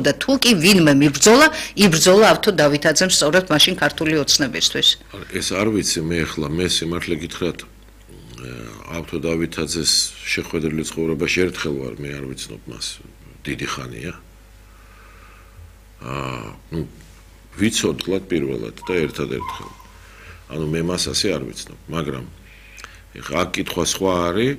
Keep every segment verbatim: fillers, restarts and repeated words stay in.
და თუ კი ვინმე მიბრძოლა, იბრძოლა ავთო დავითაძემ სწორედ მაშინ ქართული ოცნებისთვის. ეს არ ვიცი მე ახლა მე სიმართლე გითხრათ ავთო დავითაძეს შეხვედრილი ცხოვრებაში ერთხელ ვარ მე არ ვიცნობ მას დიდი ხანია. აა ნუ ვიცოდლად პირველად და ერთადერთხელ. ანუ მე მას ასე არ ვიცნობ, მაგრამ ეხლა აქ კითხვა სხვა არის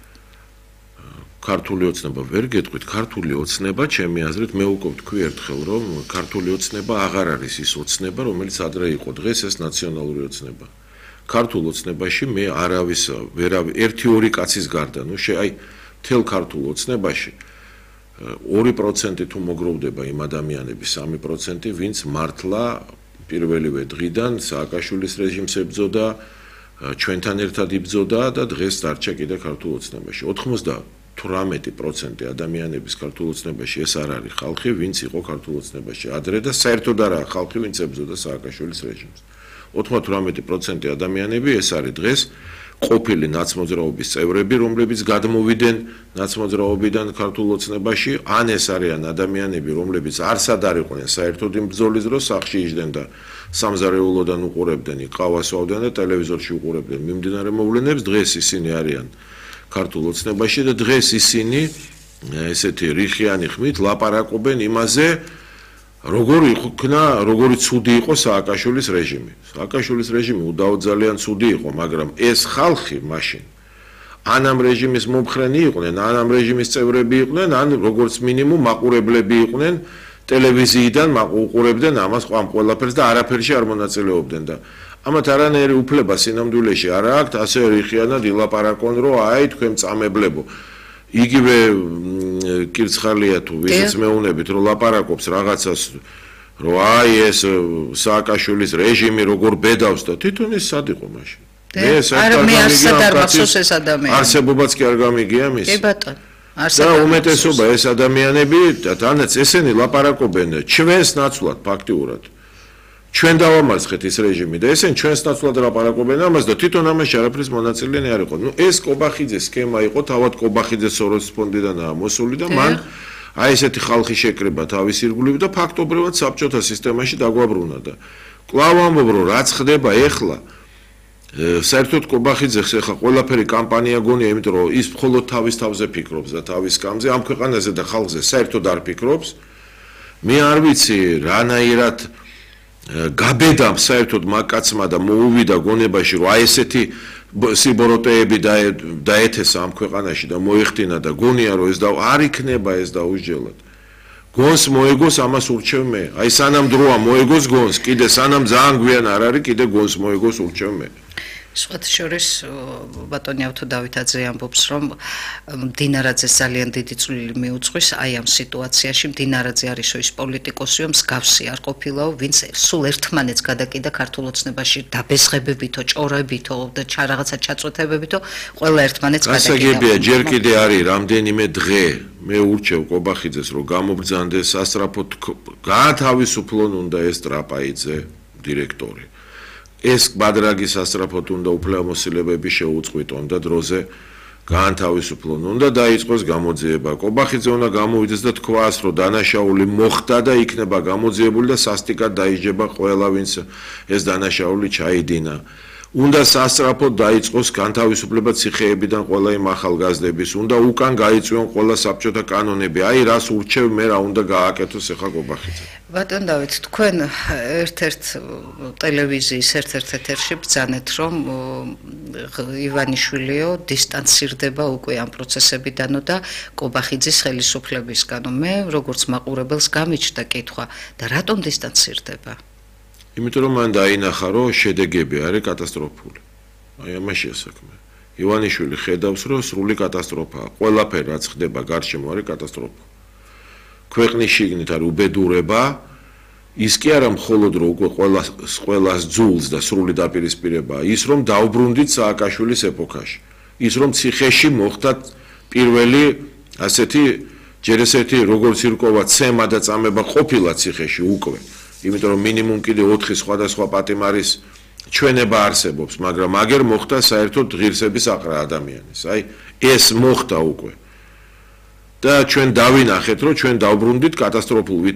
ქართული ოცნება ვერ გეტყვით, ქართული ოცნება, ჩემი აზრით, მე უკვე ვთქვი ერთხელ, რომ ქართული ოცნება აღარ არის ის ოცნება, რომელიც ადრე იყო, დღეს ეს ნაციონალური ოცნება. ქართულ ოცნებაში მე არავის ვერავი ერთი ორი კაცის გარდა, ნუ შე აი მთელ ქართულ ოცნებაში ორი პროცენტი თუ მოგროვდება იმ ადამიანების სამი პროცენტი, ვინც მართლა პირველივე დღიდან სააკაშვილის რეჟიმს ებრძოდა, ჩვენთან ერთად იბრძოდა და დღეს დარჩა კიდე ქართულ ოცნებაში. ოცდაოთხ პროცენტი ადამიანების ქართულ ოცნებაში ეს არ არის ხალხი, ვინც იყო ქართულ ოცნებაში ადრე და საერთოდ არა ხალხი, ვინც ებრძოდა სააკაშვილის რეჟიმს. ოცდაოთხ პროცენტი ადამიანები ეს არის დღეს ყოფილი ნაცმოძრაობის წევრები, რომლებიც გადმოვიდნენ ნაცმოძრაობიდან ქართულ ოცნებაში, ან ეს არიან ადამიანები, რომლებიც არსად არ იყვნენ საერთოდ იმ ბრძოლის დროს სახლში იჯდნენ და სამზარეულოდან უყურებდნენ, ყავასვავდნენ და ტელევიზორში უყურებდნენ მიმდინარე მოვლენებს, დღეს ისინი არიან ქართულ ოცნებაში და დღეს ისინი ესეთი რიხიანი ხმით ლაპარაკობენ იმაზე, როგორ იქნა, როგორი ცუდი იყო სააკაშვილის რეჟიმი. სააკაშვილის რეჟიმი უდაოდ ძალიან ცუდი იყო, მაგრამ ეს ხალხი მაშინ ან ამ რეჟიმის მომხრენი იყვნენ, ან ამ რეჟიმის წევრები იყვნენ, ან როგორც მინიმუმ მაყურებლები იყვნენ, ტელევიზიიდან უყურებდნენ ამას ამ ყველაფერს და არაფერში არ მონაწილეობდნენ და ამათ არანაირი უფლება სინამდვილეში არ აქვთ, ასე რიხიანად ილაპარაკონ, რომ აი თქვენ წამებლებო. იგივე კირცხალია თუ ვიზეც მეუნებით რომ ლაპარაკობს რაღაცას რომ აი ეს სააკაშვილის რეჟიმი როგორ ბედავს და თვითონ ის სად იყო მაშინ მე ეს არსებობაც კი არ გამიგია მის კი ბატონო და უმეტესობა ეს ადამიანები თანაც ესენი ლაპარაკობენ ჩვენს ნაცვლად ფაქტიურად ჩვენ დავამარცხეთ ის რეჟიმი და ესენ ჩვენს ნაცვლად ლაპარაკობენ ამას და თვითონ ამაში არაფრის მონაწილენი არ იყო. ნუ ეს კობახიძეს სქემა იყო, თავად კობახიძე სოროსის ფონდიდანაა მოსული და მან აი ესეთი ხალხი შეკრება თავის ირგვლივ და ფაქტობრივად საბჭოთა სისტემაში დაგვაბრუნა და კვლავ ამბობ რომ რაც ხდება ეხლა საერთოდ კობახიძეს ეხლა ყველაფერი კამპანია გონია, იმიტომ რომ ის მხოლოდ თავის თავზე ფიქრობს და თავის სკამზე, ამ ქვეყანაზე და ხალხზე საერთოდ არ ფიქრობს. მე არ ვიცი რანაირად გაბედამ საერთოდ მაკაცმა და მოუვიდა გონებაში რომ აი ესეთი სიბოროტეები დაეთესა ამ ქვეყანაში და მოიხდინა და გონია რომ ეს და არ იქნება ეს დაუსჯელად გონს მოეგოს ამას ურჩევ მე აი სანამ დროა მოეგოს გონს კიდე სანამ ძალიან გვიან არ არის კიდე გონს მოეგოს ურჩევ მე სხვათა შორის ბატონი ავთო დავითაძე ამბობს რომ მდინარაძეს ძალიან დიდი წვლილი მიუძღვის აი ამ სიტუაციაში მდინარაძე არის ის პოლიტიკოსიო მსგავსი არ ყოფილაო ვინც სულ ერთმანეთს გადაკიდა ქართულ ოცნებაში დაბესღებებითო ჭორებითო და რაღაცა ჩაწვეთებებითო ყველა ერთმანეთს გადაკიდა გასაგებია ჯერ კიდე არის რამდენიმე დღე მე ურჩევ კობახიძეს რომ გამობრძანდეს სასწრაფოდ გაათავისუფლონ უნდა ეს ტრაპაიძე დირექტორი ეს ბადრაგის სასწრაფოდ უნდა უფლებამოსილებები შეუწყვიტონ და დროზე გაანთავისუფლონ უნდა დაიწყოს გამოძიება კობახიძე უნდა გამოვიდეს და თქვას რომ დანაშაული მოხდა და იქნება გამოძიებული და სასტიკად დაიჯება ყველა ვინც ეს დანაშაული ჩაიდინა უნდა სასწრაფოდ დაიწყოს განთავისუფლება ციხეებიდან ყველა იმ ახალგაზრდების უნდა უკან გაიწვიონ ყველა საბჭოთა კანონები აი რას ურჩევ მე რა უნდა გააკეთოს ეხლა კობახიძე ბატონ დავით თქვენ ერთ-ერთ ტელევიზიის ერთ-ერთ ეთერში ბრძანეთ რომ ივანიშვილიო დისტანცირდება უკვე ამ პროცესებიდანო და კობახიძის ხელისუფლებისგანო მე როგორც მაყურებელს გამიჩნდა კითხვა და რატომ დისტანცირდება იმიტომ რომ მან დაინახა რომ შედეგები არის კატასტროფული. აი ამაშია საქმე. ივანიშვილი ხედავს რომ სრული კატასტროფაა. ყველაფერი რაც ხდება გარშემო არის კატასტროფა. ქვეყნის შიგნით არის უბედურება, ის კი არა მხოლოდ რომ უკვე ყველას ყველას ძულს და სრული დაპირისპირებაა, ის რომ დაუბრუნდით სააკაშვილის ეპოქაში. ის რომ ციხეში მოხდათ პირველი ასეთი ჯერ ესეთი როგორც ირკვევა ცემა და წამება ყოფილა ციხეში უკვე. იმიტომ რომ მინიმუმ კიდე ოთხი სხვადასხვა პატიმარის ჩვენება არსებობს, მაგრამ აგერ მოხდა საერთოდ ღირსების აყრა ადამიანის. აი ეს მოხდა უკვე. და ჩვენ დავინახეთ, რომ ჩვენ დავბრუნდით კატასტროფულ